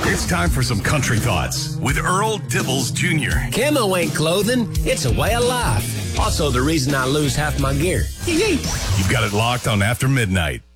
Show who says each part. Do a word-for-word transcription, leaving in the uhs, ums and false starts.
Speaker 1: It's time for some country thoughts with Earl Dibbles Junior
Speaker 2: Camo ain't clothing, it's a way of life. Also the reason I lose half my gear.
Speaker 1: You've got it locked on After Midnight.